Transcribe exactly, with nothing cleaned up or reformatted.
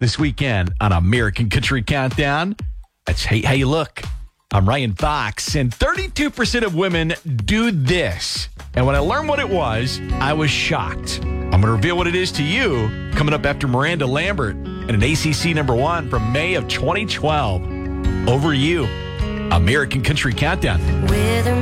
this weekend on American Country Countdown. That's Hey, How You Look. I'm Ryan Fox, and thirty-two percent of women do this. And when I learned what it was, I was shocked. I'm going to reveal what it is to you coming up after Miranda Lambert and an A C C number one from May of twenty twelve. Over you, American Country Countdown. With